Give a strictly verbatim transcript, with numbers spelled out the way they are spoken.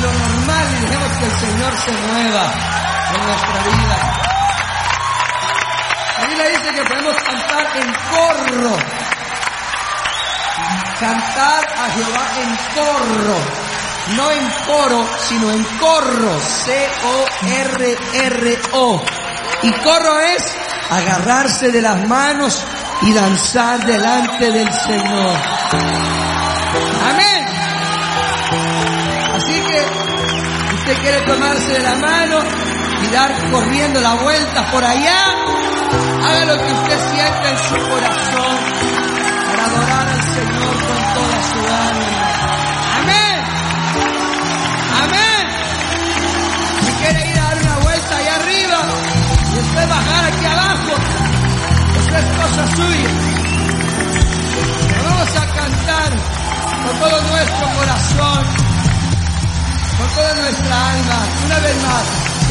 lo normal y dejemos que el Señor se mueva en nuestra vida. La Biblia dice que podemos cantar en corro. Cantar a Jehová en corro. No en coro, sino en corro. C O R R O. Y corro es agarrarse de las manos y danzar delante del Señor. Amén. Así que usted quiere tomarse de la mano y dar corriendo la vuelta por allá. Haga lo que usted sienta en su corazón para adorar al Señor con toda su alma. Amén. Amén. Si quiere ir a dar una vuelta allá arriba y usted bajar aquí abajo, eso es cosa suya. Pero vamos a cantar con todo nuestro corazón, con toda nuestra alma, una vez más.